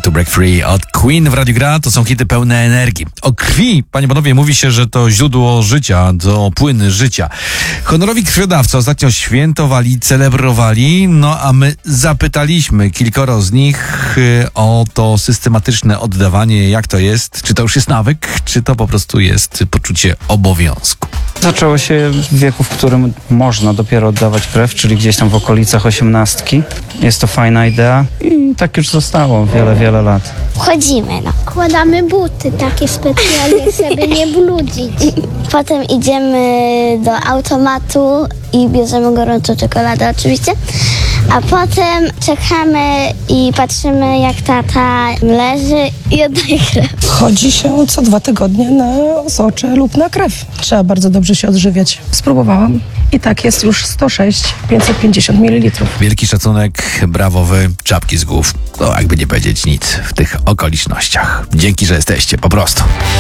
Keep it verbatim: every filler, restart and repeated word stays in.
to Break Free od Queen w Radiu Gra. To są hity pełne energii. O krwi, panie panowie, mówi się, że to źródło życia, to płyn życia. Honorowi krwiodawcy ostatnio świętowali, celebrowali, no a my zapytaliśmy kilkoro z nich y, o to systematyczne oddawanie, jak to jest. Czy to już jest nawyk, czy to po prostu jest poczucie obowiązku? Zaczęło się w wieku, w którym można dopiero oddawać krew, czyli gdzieś tam w okolicach osiemnastki. Jest to fajna idea i tak już zostało wiele, wiele lat. Wchodzimy, no. Wkładamy buty takie specjalnie, żeby nie bludzić. Potem idziemy do automatu i bierzemy gorącą czekoladę oczywiście. A potem czekamy i patrzymy, jak tata leży i oddaje krew. Chodzi się co dwa tygodnie na osocze lub na krew. Trzeba bardzo dobrze się odżywiać. Spróbowałam i tak jest już sto sześć pięćset pięćdziesiąt mililitrów. Wielki szacunek, brawo wy, czapki z głów. To jakby nie powiedzieć nic w tych okolicznościach. Dzięki, że jesteście, po prostu.